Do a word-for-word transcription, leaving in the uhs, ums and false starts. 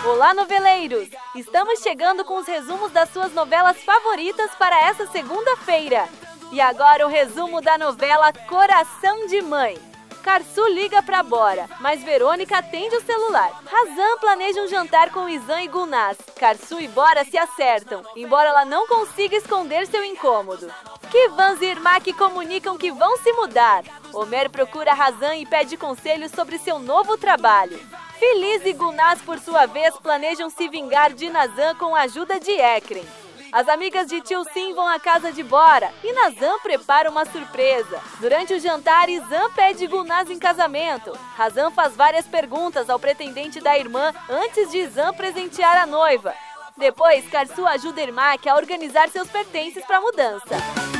Olá, noveleiros! Estamos chegando com os resumos das suas novelas favoritas para essa segunda-feira. E agora o resumo da novela Coração de Mãe. Carsu liga pra Bora, mas Verônica atende o celular. Razan planeja um jantar com Izan e Gulnaz. Carsu e Bora se acertam, embora ela não consiga esconder seu incômodo. Kivans e Irmak comunicam que vão se mudar. Homer procura Razan e pede conselhos sobre seu novo trabalho. Feliz e Gulnaz, por sua vez, planejam se vingar de Nazan com a ajuda de Ekren. As amigas de Tio Sim vão à casa de Bora e Nazan prepara uma surpresa. Durante o jantar, Izan pede Gulnaz em casamento. Razan faz várias perguntas ao pretendente da irmã antes de Izan presentear a noiva. Depois, Carsu ajuda Irmak a organizar seus pertences para a mudança.